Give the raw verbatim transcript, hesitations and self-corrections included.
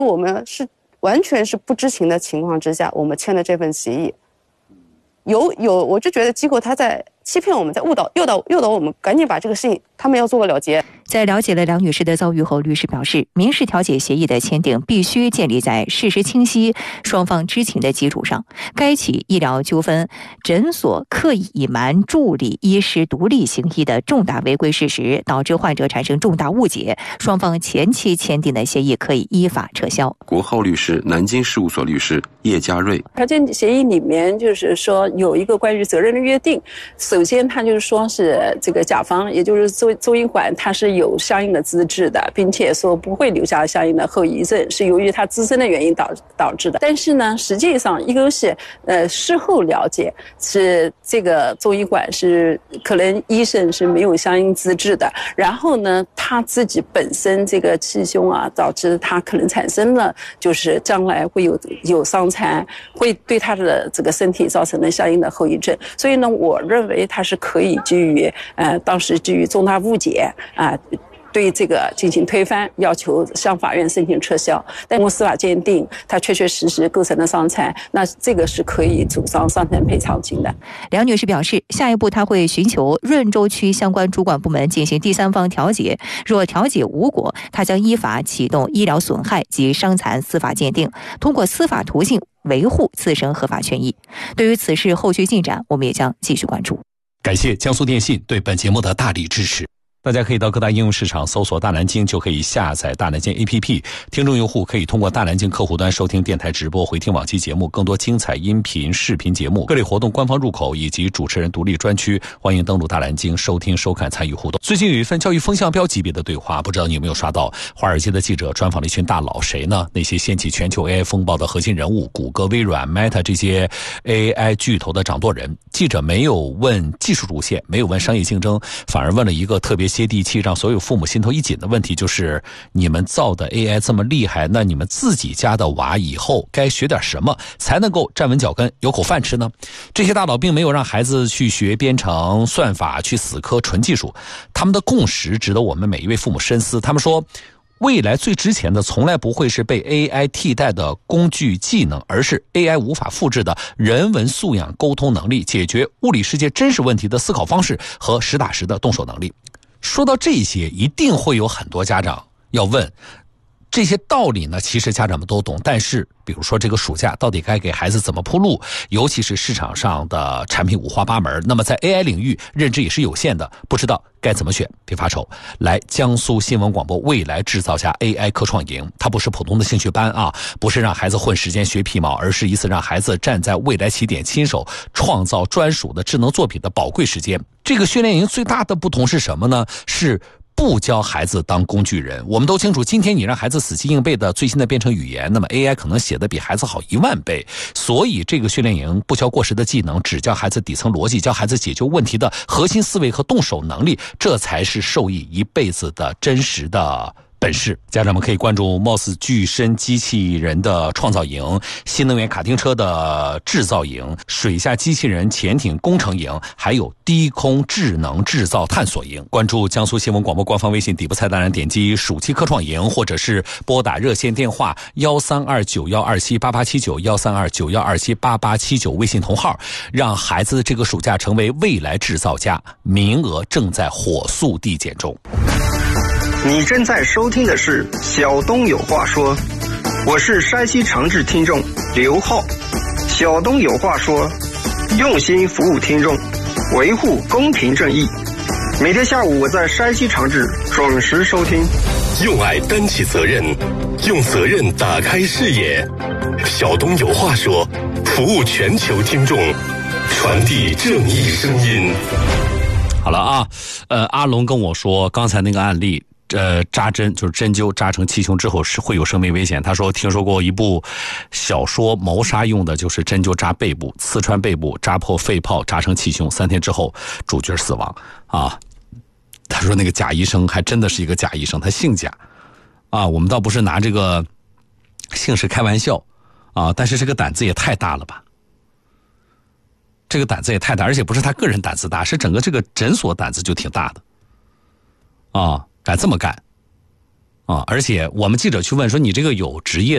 我们是完全是不知情的情况之下，我们签的这份协议，有有，我就觉得机构他在欺骗我们，在误导、诱导、诱导我们，赶紧把这个事情他们要做个了结。 在了解了梁女士的遭遇后，律师表示，民事调解协议的签订必须建立在事实清晰、双方知情的基础上。该起医疗纠纷诊所刻意隐瞒助理医师独立行医的重大违规事实，导致患者产生重大误解，双方前期签订的协议可以依法撤销。 国浩律师南京事务所律师叶家瑞， 调解协议里面就是说有一个关于责任的约定，首先他就是说是这个甲方，也就是周周医馆，他是有相应的资质的，并且说不会留下相应的后遗症，是由于他自身的原因导导致的。但是呢，实际上一个是呃事后了解是这个中医馆是可能医生是没有相应资质的，然后呢他自己本身这个气胸啊，导致他可能产生了就是将来会有有伤残，会对他的这个身体造成了相应的后遗症。所以呢，我认为他是可以基于呃当时基于重大误解啊、呃对这个进行推翻，要求向法院申请撤销。但通过司法鉴定，它确确实实构成了伤残，那这个是可以主张伤残赔偿金的。 梁女士表示，下一步她会寻求润州区相关主管部门进行第三方调解，若调解无果，她将依法启动医疗损害及伤残司法鉴定，通过司法途径维护自身合法权益。对于此事后续进展，我们也将继续关注。 感谢江苏电信对本节目的大力支持。大家可以到各大应用市场搜索大南京，就可以下载大南京 A P P。 听众用户可以通过大南京客户端收听电台直播，回听往期节目，更多精彩音频视频节目，各类活动官方入口以及主持人独立专区，欢迎登录大南京收听收看参与互动。最近有一份教育风向标级别的对话，不知道你有没有刷到？华尔街的记者专访了一群大佬，谁呢？那些掀起全球 A I 风暴的核心人物，谷歌、微软、Meta 这些 A I 巨头的掌舵人。记者没有问技术路线，没有问商业竞争，反而问了一个特别接地气，让所有父母心头一紧的问题，就是你们造的 A I 这么厉害，那你们自己家的娃以后该学点什么才能够站稳脚跟，有口饭吃呢？这些大佬并没有让孩子去学编程、算法，去死磕纯技术，他们的共识值得我们每一位父母深思。他们说，未来最值钱的从来不会是被 A I 替代的工具技能，而是 A I 无法复制的人文素养、沟通能力、解决物理世界真实问题的思考方式和实打实的动手能力。说到这些，一定会有很多家长要问，这些道理呢，其实家长们都懂，但是比如说这个暑假到底该给孩子怎么铺路，尤其是市场上的产品五花八门，那么在 A I 领域认知也是有限的，不知道该怎么选。别发愁，来江苏新闻广播未来制造家 A I 科创营，它不是普通的兴趣班啊，不是让孩子混时间学皮毛，而是一次让孩子站在未来起点，亲手创造专属的智能作品的宝贵时间。这个训练营最大的不同是什么呢？是不教孩子当工具人。我们都清楚，今天你让孩子死记硬背的最新的编程语言，那么 A I 可能写的比孩子好一万倍。所以这个训练营不教过时的技能，只教孩子底层逻辑，教孩子解决问题的核心思维和动手能力，这才是受益一辈子的真实的本事。家长们可以关注 M O S 具身机器人的创造营、新能源卡丁车的制造营、水下机器人潜艇工程营，还有低空智能制造探索营。关注江苏新闻广播官方微信底部菜单栏，点击暑期科创营，或者是拨打热线电话幺三二九幺二七八八七九幺三二九幺二七八八七九微信同号，让孩子这个暑假成为未来制造家，名额正在火速递减中。 你正在收听的是小东有话说，我是山西长治听众刘浩。小东有话说，用心服务听众，维护公平正义。每天下午我在山西长治准时收听。 用爱担起责任，用责任打开视野。小东有话说，服务全球听众，传递正义声音。 好了啊，呃，阿龙跟我说，刚才那个案例。呃，扎针就是针灸扎成气胸之后是会有生命危险。他说听说过一部小说谋杀用的就是针灸扎背部，刺穿背部，扎破肺泡，扎成气胸，三天之后主角死亡啊。他说那个贾医生还真的是一个假医生，他姓贾啊。我们倒不是拿这个姓氏开玩笑啊，但是这个胆子也太大了吧。这个胆子也太大，而且不是他个人胆子大，是整个这个诊所胆子就挺大的啊。敢这么干啊！而且我们记者去问说，你这个有职业